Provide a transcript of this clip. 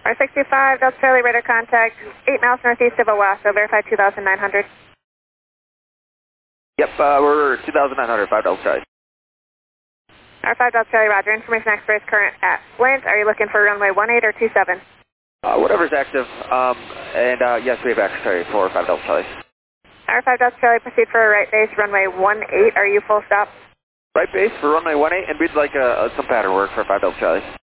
R65, Delta Charlie, radar contact, 8 miles northeast of Owasso, verify 2,900. Yep, we're 2,900, 5 Delta Charlie. R5 Delta Charlie, roger. Information express current at Flint. Are you looking for runway 18 or 27? Whatever's active, yes, we have access, sorry, for 5 Delta Charlie. R5 Delta Charlie, proceed for a right base, runway 18. Are you full stop? Right base for runway 18, and we'd like some pattern work for 5 Delta Charlie.